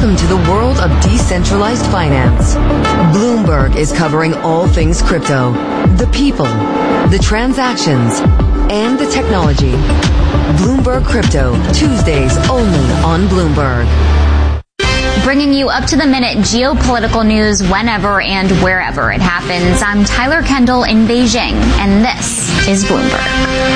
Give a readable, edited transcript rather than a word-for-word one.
Welcome to the world of decentralized finance. Bloomberg is covering all things crypto, the people, the transactions, and the technology. Bloomberg Crypto, Tuesdays only on Bloomberg. Bringing you up-to-the-minute geopolitical news whenever and wherever it happens. I'm Tyler Kendall in Beijing, and this is Bloomberg.